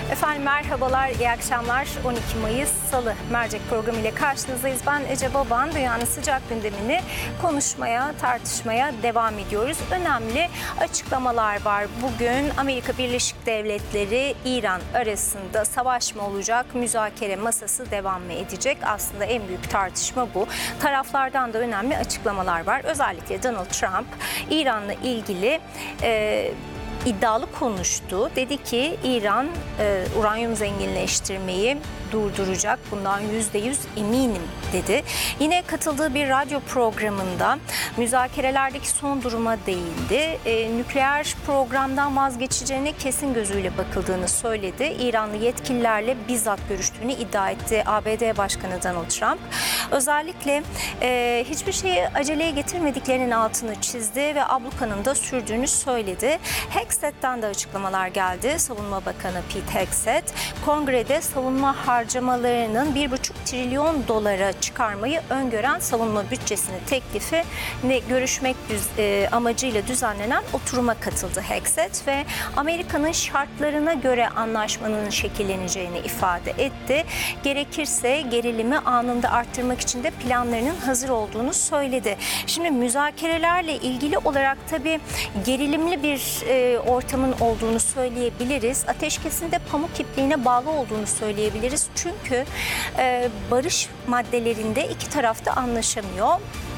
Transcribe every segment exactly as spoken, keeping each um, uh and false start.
Efendim merhabalar, iyi akşamlar. on iki Mayıs Salı Mercek programı ile karşınızdayız. Ben Ece Baban, dünyanın sıcak gündemini konuşmaya, tartışmaya devam ediyoruz. Önemli açıklamalar var. Bugün Amerika Birleşik Devletleri, İran arasında savaş mı olacak, müzakere masası devam mı edecek? Aslında en büyük tartışma bu. Taraflardan da önemli açıklamalar var. Özellikle Donald Trump, İran'la ilgili E, iddialı konuştu. Dedi ki İran e, uranyum zenginleştirmeyi durduracak. Bundan yüzde yüz eminim dedi. Yine katıldığı bir radyo programında müzakerelerdeki son duruma değindi. E, nükleer programdan vazgeçeceğine kesin gözüyle bakıldığını söyledi. İranlı yetkililerle bizzat görüştüğünü iddia etti A B D Başkanı Donald Trump. Özellikle e, hiçbir şeyi aceleye getirmediklerinin altını çizdi ve ablukanın da sürdüğünü söyledi. Hexet'ten de açıklamalar geldi. Savunma Bakanı Pete Hegseth, kongrede savunma harcamalarının bir buçuk trilyon dolara çıkarmayı öngören savunma bütçesini teklifi ne görüşmek düz, e, amacıyla düzenlenen oturuma katıldı Hegseth ve Amerika'nın şartlarına göre anlaşmanın şekilleneceğini ifade etti. Gerekirse gerilimi anında arttırmak için de planlarının hazır olduğunu söyledi. Şimdi müzakerelerle ilgili olarak tabii gerilimli bir e, ortamın olduğunu söyleyebiliriz. Ateşkesin de pamuk ipliğine bağlı olduğunu söyleyebiliriz. Çünkü e, barış maddelerinde iki taraf da anlaşamıyor.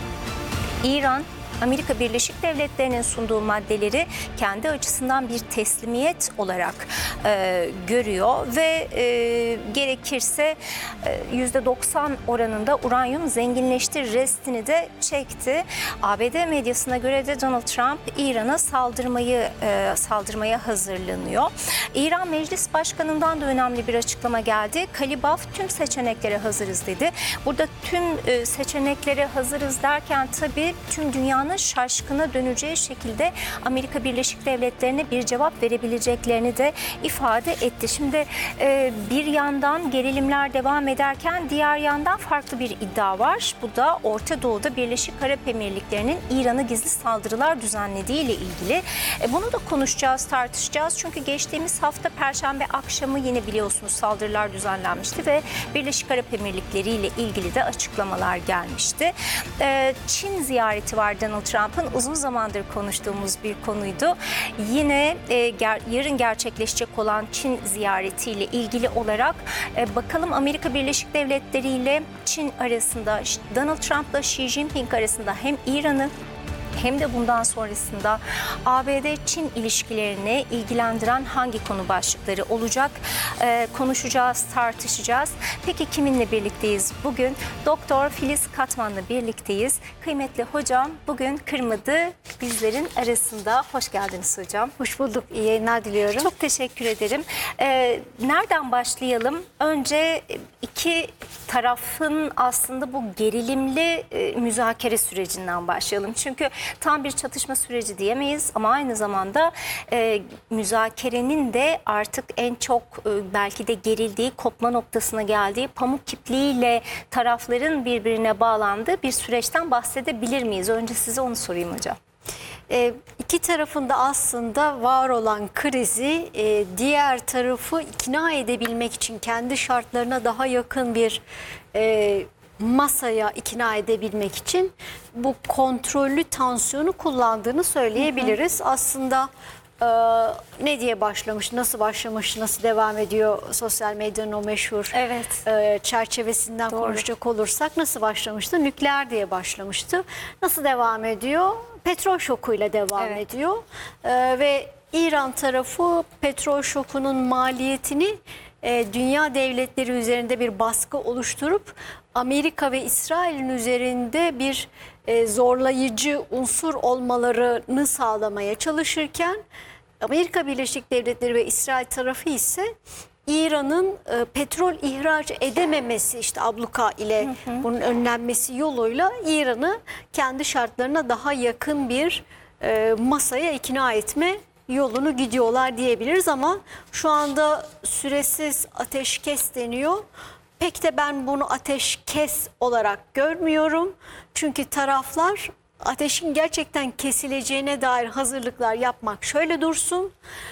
İran, Amerika Birleşik Devletleri'nin sunduğu maddeleri kendi açısından bir teslimiyet olarak e, görüyor ve e, gerekirse e, yüzde doksan oranında uranyum zenginleştir restini de çekti. A B D medyasına göre de Donald Trump İran'a saldırmayı e, saldırmaya hazırlanıyor. İran Meclis Başkanı'ndan da önemli bir açıklama geldi. Kalibaf tüm seçeneklere hazırız dedi. Burada tüm e, seçeneklere hazırız derken tabii tüm dünyanın şaşkına döneceği şekilde Amerika Birleşik Devletleri'ne bir cevap verebileceklerini de ifade etti. Şimdi e, bir yandan gerilimler devam ederken diğer yandan farklı bir iddia var. Bu da Orta Doğu'da Birleşik Arap Emirlikleri'nin İran'a gizli saldırılar düzenlediği ile ilgili. E, bunu da konuşacağız, tartışacağız. Çünkü geçtiğimiz hafta Perşembe akşamı yine biliyorsunuz saldırılar düzenlenmişti ve Birleşik Arap Emirlikleri ile ilgili de açıklamalar gelmişti. E, Çin ziyareti var Donald Trump'ın, uzun zamandır konuştuğumuz bir konuydu. Yine e, ger yarın gerçekleşecek olan Çin ziyaretiyle ilgili olarak e, bakalım Amerika Birleşik Devletleri ile Çin arasında, Donald Trump'la Xi Jinping arasında hem İran'ı hem de bundan sonrasında A B D-Çin ilişkilerini ilgilendiren hangi konu başlıkları olacak? Ee, konuşacağız, tartışacağız. Peki kiminle birlikteyiz bugün? Doktor Filiz Katman'la birlikteyiz. Kıymetli hocam bugün kırmadı bizlerin arasında. Hoş geldiniz hocam. Hoş bulduk. İyi yayınlar diliyorum. Çok teşekkür ederim. Ee, nereden başlayalım? Önce iki tarafın aslında bu gerilimli e, müzakere sürecinden başlayalım. Çünkü tam bir çatışma süreci diyemeyiz ama aynı zamanda e, müzakerenin de artık en çok e, belki de gerildiği, kopma noktasına geldiği, pamuk kipliğiyle tarafların birbirine bağlandığı bir süreçten bahsedebilir miyiz? Önce size onu sorayım hocam. E, iki tarafında aslında var olan krizi e, diğer tarafı ikna edebilmek için kendi şartlarına daha yakın bir e, masaya ikna edebilmek için bu kontrollü tansiyonu kullandığını söyleyebiliriz. Hı hı. Aslında e, ne diye başlamış, nasıl başlamış, nasıl devam ediyor sosyal medyanın o meşhur evet. e, çerçevesinden Doğru. konuşacak olursak nasıl başlamıştı? Nükleer diye başlamıştı. Nasıl devam ediyor? Petrol şokuyla devam evet. ediyor e, ve İran tarafı petrol şokunun maliyetini e, dünya devletleri üzerinde bir baskı oluşturup Amerika ve İsrail'in üzerinde bir e, zorlayıcı unsur olmalarını sağlamaya çalışırken Amerika Birleşik Devletleri ve İsrail tarafı ise İran'ın e, petrol ihraç edememesi, işte abluka ile hı hı. bunun önlenmesi yoluyla İran'ı kendi şartlarına daha yakın bir e, masaya ikna etme yolunu gidiyorlar diyebiliriz ama şu anda süresiz ateşkes deniyor. Pek de ben bunu ateşkes olarak görmüyorum. Çünkü taraflar ateşin gerçekten kesileceğine dair hazırlıklar yapmak şöyle dursun.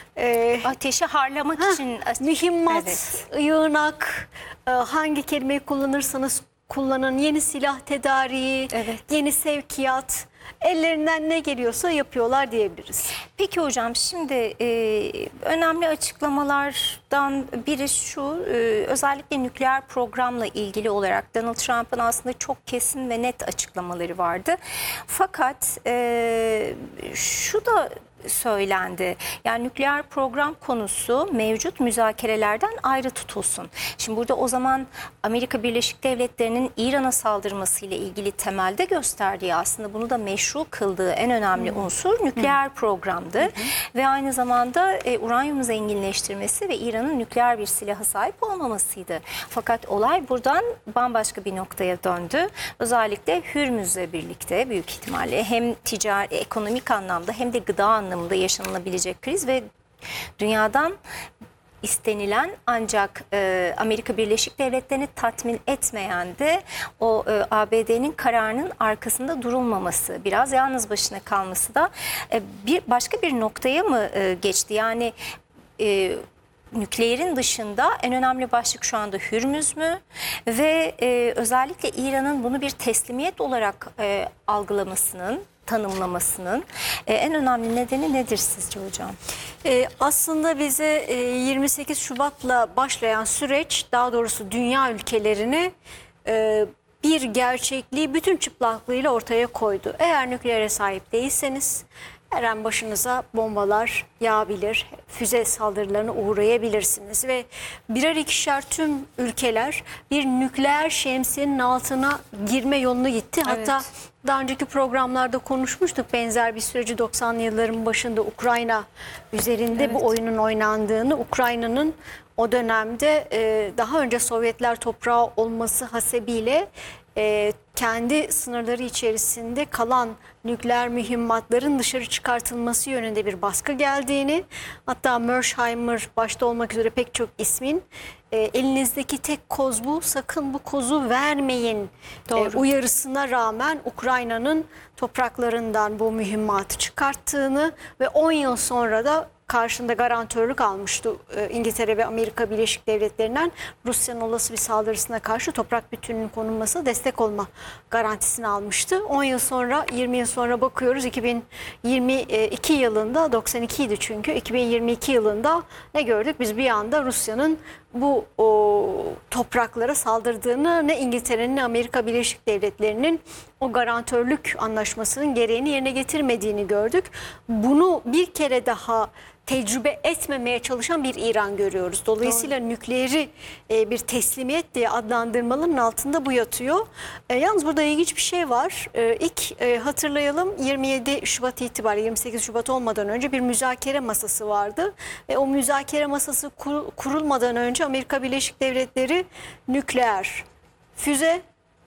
Ee, Ateşi harlamak heh, için. mühimmat, Evet. yığınak, e, hangi kelimeyi kullanırsanız kullanın, yeni silah tedariği, Evet. yeni sevkiyat, ellerinden ne geliyorsa yapıyorlar diyebiliriz. Peki hocam, şimdi e, önemli açıklamalardan biri şu, e, özellikle nükleer programla ilgili olarak Donald Trump'ın aslında çok kesin ve net açıklamaları vardı. Fakat e, şu da söylendi. Yani nükleer program konusu mevcut müzakerelerden ayrı tutulsun. Şimdi burada o zaman Amerika Birleşik Devletleri'nin İran'a saldırmasıyla ilgili temelde gösterdiği, aslında bunu da meşru kıldığı en önemli unsur nükleer programdır. Ve aynı zamanda e, uranyum zenginleştirmesi ve İran'ın nükleer bir silaha sahip olmamasıydı. Fakat olay buradan bambaşka bir noktaya döndü. Özellikle Hürmüz'le birlikte büyük ihtimalle hem ticari, ekonomik anlamda hem de gıda anlamında anlamında yaşanılabilecek kriz ve dünyadan istenilen ancak e, Amerika Birleşik Devletleri'ni tatmin etmeyen de o e, A B D'nin kararının arkasında durulmaması, biraz yalnız başına kalması da e, bir başka bir noktaya mı e, geçti? Yani e, nükleerin dışında en önemli başlık şu anda Hürmüz mü? Ve e, özellikle İran'ın bunu bir teslimiyet olarak e, algılamasının, tanımlamasının e, en önemli nedeni nedir sizce hocam? Ee, aslında bize e, yirmi sekiz Şubat'la başlayan süreç, daha doğrusu dünya ülkelerini e, bir gerçekliği bütün çıplaklığıyla ortaya koydu. Eğer nükleere sahip değilseniz her an başınıza bombalar yağabilir, füze saldırılarına uğrayabilirsiniz ve birer ikişer tüm ülkeler bir nükleer şemsiyenin altına girme yoluna gitti. Evet. Hatta daha önceki programlarda konuşmuştuk, benzer bir süreci doksanlı yılların başında Ukrayna üzerinde Evet. bu oyunun oynandığını, Ukrayna'nın o dönemde e, daha önce Sovyetler toprağı olması hasebiyle e, kendi sınırları içerisinde kalan nükleer mühimmatların dışarı çıkartılması yönünde bir baskı geldiğini, hatta Mersheimer başta olmak üzere pek çok ismin e, elinizdeki tek koz bu, sakın bu kozu vermeyin e, Doğru. uyarısına rağmen Ukrayna'nın topraklarından bu mühimmatı çıkarttığını ve on yıl sonra da karşında garantörlük almıştı e, İngiltere ve Amerika Birleşik Devletleri'nden Rusya'nın olası bir saldırısına karşı toprak bütünlüğünün korunmasına destek olma garantisini almıştı. on yıl sonra, yirmi yıl sonra bakıyoruz, iki bin yirmi iki yılında, doksan iki idi çünkü, iki bin yirmi iki yılında ne gördük? Biz bir anda Rusya'nın bu o, topraklara saldırdığını, ne İngiltere'nin ne Amerika Birleşik Devletleri'nin o garantörlük anlaşmasının gereğini yerine getirmediğini gördük. Bunu bir kere daha tecrübe etmemeye çalışan bir İran görüyoruz. Dolayısıyla Doğru. nükleeri e, bir teslimiyet diye adlandırmaların altında bu yatıyor. E, yalnız burada ilginç bir şey var. E, ilk e, hatırlayalım, yirmi yedi Şubat itibariyle, yirmi sekiz Şubat olmadan önce bir müzakere masası vardı. Ve o müzakere masası kur, kurulmadan önce Amerika Birleşik Devletleri nükleer, füze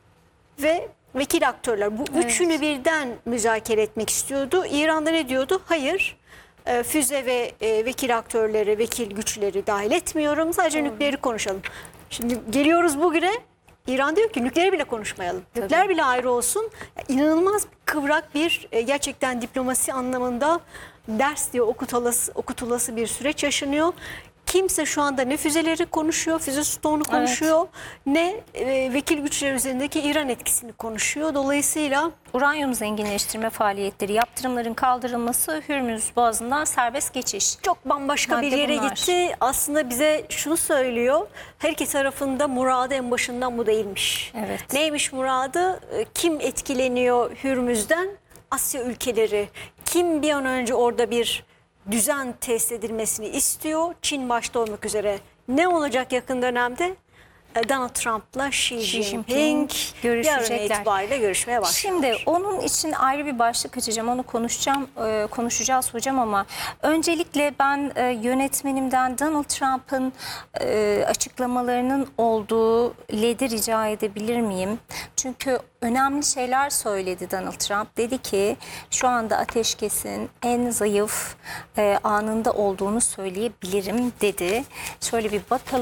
ve vekil aktörler, bu evet. üçünü birden müzakere etmek istiyordu. İran'da ne diyordu? Hayır. E, füze ve e, vekil aktörleri, vekil güçleri dahil etmiyorum. Sadece Doğru. nükleeri konuşalım. Şimdi geliyoruz bugüne. İran diyor ki nükleeri bile konuşmayalım. Tabii. Nükleer bile ayrı olsun. İnanılmaz kıvrak bir, e, gerçekten diplomasi anlamında ders diye okutulası, okutulası bir süreç yaşanıyor. Kimse şu anda ne füzeleri konuşuyor, füze stoğunu konuşuyor, evet. ne e, vekil güçler üzerindeki İran etkisini konuşuyor. Dolayısıyla uranyum zenginleştirme faaliyetleri, yaptırımların kaldırılması, Hürmüz Boğazı'ndan serbest geçiş. Çok bambaşka Madde bir yere bunlar. gitti. Aslında bize şunu söylüyor, her iki tarafında muradı en başından bu değilmiş. Evet. Neymiş muradı? Kim etkileniyor Hürmüz'den? Asya ülkeleri. Kim bir an önce orada bir düzen tesis edilmesini istiyor? Çin başta olmak üzere. Ne olacak yakın dönemde? Donald Trump'la Xi Jinping görüşecekler. Yarın itibariyle görüşmeye başlıyor. Şimdi onun için ayrı bir başlık açacağım. Onu konuşacağım, e, konuşacağız hocam, ama öncelikle ben e, yönetmenimden Donald Trump'ın e, açıklamalarının olduğu ledi rica edebilir miyim? Çünkü önemli şeyler söyledi Donald Trump. Dedi ki şu anda ateşkesin en zayıf e, anında olduğunu söyleyebilirim dedi. Şöyle bir bakalım.